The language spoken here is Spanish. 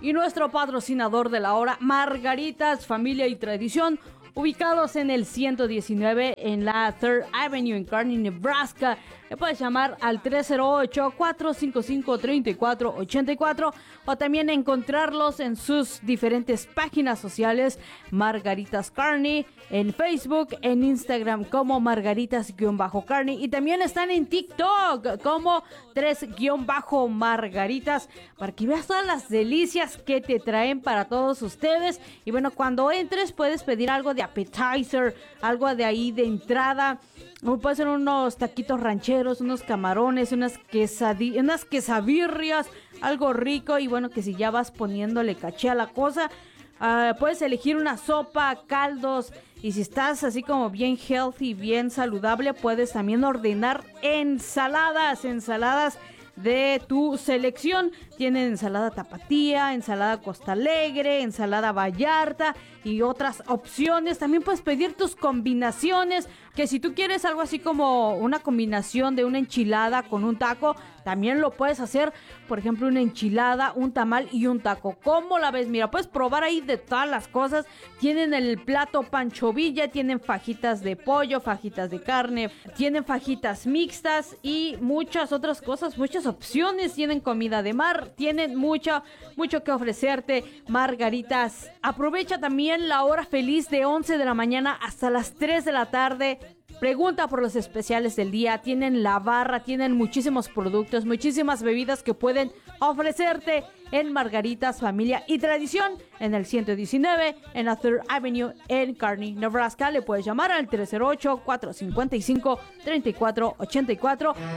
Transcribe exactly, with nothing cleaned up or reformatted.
y nuestro patrocinador de la hora, Margaritas Familia y Tradición, ubicados en el ciento diecinueve en la Third Avenue en Kearney, Nebraska. Le puedes llamar al tres cero ocho, cuatro cinco cinco, tres cuatro ocho cuatro o también encontrarlos en sus diferentes páginas sociales, Margaritas Kearney, en Facebook, en Instagram como Margaritas-Kearney, y también están en TikTok como tres-Margaritas, para que veas todas las delicias que te traen para todos ustedes. Y bueno, cuando entres puedes pedir algo de appetizer, algo de ahí de entrada. Puede ser unos taquitos rancheros, unos camarones, unas quesadillas, unas quesabirrias, algo rico. Y bueno, que si ya vas poniéndole caché a la cosa, uh, puedes elegir una sopa, caldos. Y si estás así como bien healthy, bien saludable, puedes también ordenar ensaladas, ensaladas de tu selección. Tienen ensalada tapatía, ensalada Costa Alegre, ensalada Vallarta y otras opciones. También puedes pedir tus combinaciones, que si tú quieres algo así como una combinación de una enchilada con un taco, también lo puedes hacer. Por ejemplo, una enchilada, un tamal y un taco. ¿Cómo la ves? Mira, puedes probar ahí de todas las cosas. Tienen el plato Pancho Villa, tienen fajitas de pollo, fajitas de carne, tienen fajitas mixtas y muchas otras cosas, muchas opciones. Tienen comida de mar, tienen mucho, mucho que ofrecerte, Margaritas. Aprovecha también la hora feliz de once de la mañana hasta las tres de la tarde. Pregunta por los especiales del día. Tienen la barra, tienen muchísimos productos, muchísimas bebidas que pueden ofrecerte en Margaritas Familia y Tradición en el ciento diecinueve en la Third Avenue en Kearney, Nebraska. Le puedes llamar al tres cero ocho, cuatro cinco cinco, tres cuatro ocho cuatro